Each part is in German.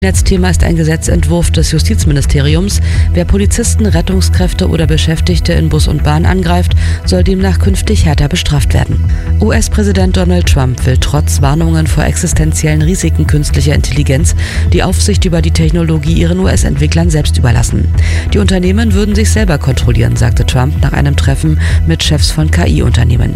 Netzthema ist ein Gesetzentwurf des Justizministeriums. Wer Polizisten, Rettungskräfte oder Beschäftigte in Bus und Bahn angreift, soll demnach künftig härter bestraft werden. US-Präsident Donald Trump will trotz Warnungen vor existenziellen Risiken künstlicher Intelligenz die Aufsicht über die Technologie ihren US-Entwicklern selbst überlassen. Die Unternehmen würden sich selber kontrollieren, sagte Trump nach einem Treffen mit Chefs von KI-Unternehmen.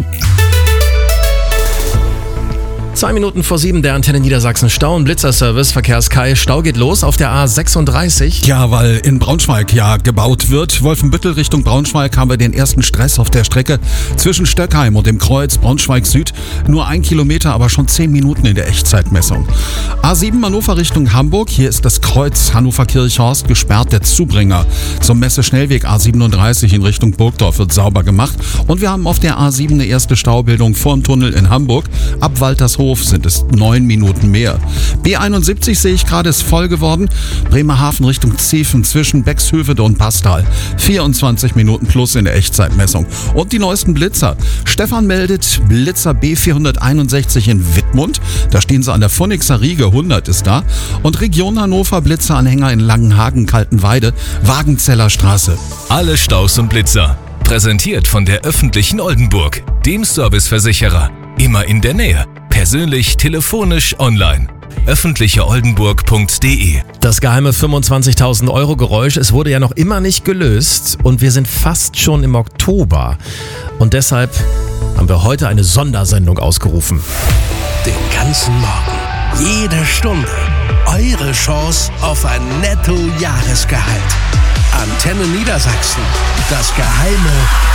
2 Minuten vor 7, der Antenne Niedersachsen Stau- und Blitzerservice. Verkehrs-Kai, Stau geht los auf der A36. Ja, weil in Braunschweig gebaut wird. Wolfenbüttel Richtung Braunschweig haben wir den ersten Stress auf der Strecke zwischen Stöckheim und dem Kreuz Braunschweig Süd. Nur 1 Kilometer, aber schon 10 Minuten in der Echtzeitmessung. A7 Hannover Richtung Hamburg. Hier ist das Kreuz Hannover-Kirchhorst gesperrt. Der Zubringer zum Messe-Schnellweg A37 in Richtung Burgdorf wird sauber gemacht. Und wir haben auf der A7 eine erste Staubildung vor dem Tunnel in Hamburg. Ab Waltershof sind es 9 Minuten mehr. B71 sehe ich gerade, ist voll geworden. Bremerhaven Richtung Zeven zwischen Bexhövede und Pastal. 24 Minuten plus in der Echtzeitmessung. Und die neuesten Blitzer. Stefan meldet Blitzer B461 in Wittmund. Da stehen sie an der Phönixer Riege, 100 ist da. Und Region Hannover Blitzeranhänger in Langenhagen, Kaltenweide, Wagenzeller Straße. Alle Staus und Blitzer. Präsentiert von der öffentlichen Oldenburg, dem Serviceversicherer. Immer in der Nähe. Persönlich, telefonisch, online. öffentlicheoldenburg.de. Das geheime 25.000 € Geräusch, es wurde ja noch immer nicht gelöst und wir sind fast schon im Oktober. Und deshalb haben wir heute eine Sondersendung ausgerufen. Den ganzen Morgen, jede Stunde, eure Chance auf ein Netto-Jahresgehalt. Antenne Niedersachsen, das geheime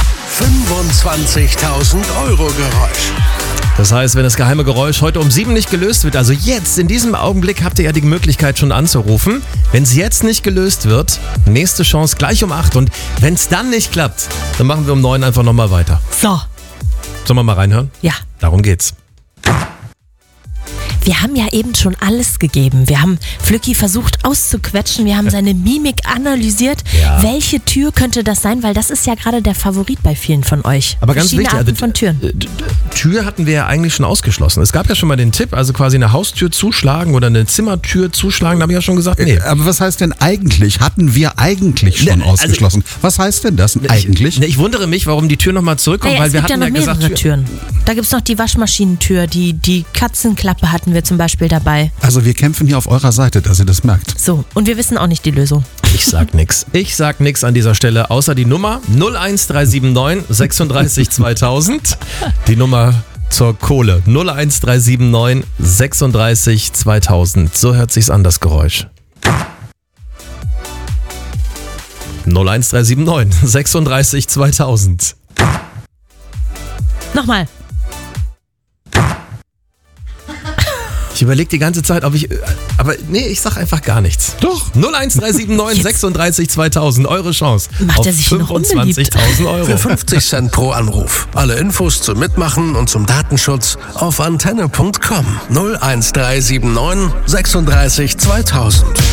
25.000 € Geräusch. Das heißt, wenn das geheime Geräusch heute um 7 nicht gelöst wird, also jetzt, in diesem Augenblick, habt ihr ja die Möglichkeit schon anzurufen. Wenn es jetzt nicht gelöst wird, nächste Chance gleich um 8. Und wenn es dann nicht klappt, dann machen wir um 9 einfach nochmal weiter. So. Sollen wir mal reinhören? Ja. Darum geht's. Wir haben ja eben schon alles gegeben. Wir haben Flücki versucht auszuquetschen. Wir haben seine Mimik analysiert. Ja. Welche Tür könnte das sein? Weil das ist ja gerade der Favorit bei vielen von euch. Aber ganz wichtig, Arten von Türen. Tür hatten wir ja eigentlich schon ausgeschlossen. Es gab ja schon mal den Tipp, also quasi eine Haustür zuschlagen oder eine Zimmertür zuschlagen. Da habe ich ja schon gesagt, nee. Aber was heißt denn eigentlich? Hatten wir eigentlich schon ausgeschlossen? Was heißt denn das eigentlich? Ich wundere mich, warum die Tür nochmal zurückkommt, Naja, weil wir es gibt hatten ja noch mehrere gesagt, Türen. Da gibt es noch die Waschmaschinentür, die Katzenklappe hatten wir zum Beispiel dabei. Also wir kämpfen hier auf eurer Seite, dass ihr das merkt. So, und wir wissen auch nicht die Lösung. Ich sag nix. Ich sag nix an dieser Stelle, außer die Nummer 01379 36 2000. Die Nummer zur Kohle 01379 36 2000. So hört sich's an, das Geräusch. 01379 36 2000. Nochmal. Ich überlege die ganze Zeit, ob ich... Aber nee, ich sag einfach gar nichts. Doch. 01379 36 2000. Eure Chance. Macht auf er sich noch unbeliebt? 25.000 Für €. 50 Cent pro Anruf. Alle Infos zum Mitmachen und zum Datenschutz auf antenne.com. 01379 36 2000.